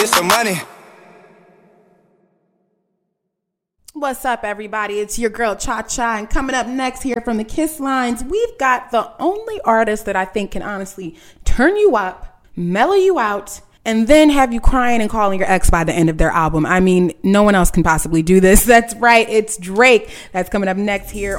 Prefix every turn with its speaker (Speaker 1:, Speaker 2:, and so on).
Speaker 1: get some money.
Speaker 2: What's up, everybody? It's your girl Cha Cha, and coming up next here from the Kiss Lines, we've got the only artist that I think can honestly turn you up, mellow you out, and then have you crying and calling your ex by the end of their album. I mean, no one else can possibly do this. That's right. It's Drake. That's coming up next here